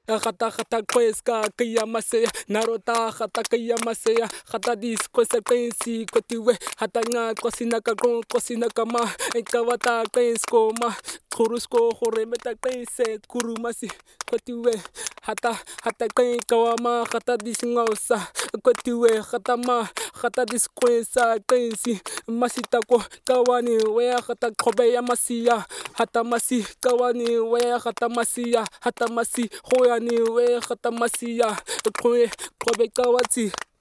Hata hata kweska kaya masaya narota hata kaya masaya hata dis kwesa kwensi kotiwe hata nga kosina ka gon kosina kama enkawata kwensko ma kurusko horemeta kwense kurumasi kotiwe hata kwen kawama hata dis ngosa kotiwe hata dis kwensa kwensi masita ko kawani we hata kobe ya masia hata masi kawani we hata masia hata masi hoyani we hata masia kobe kawati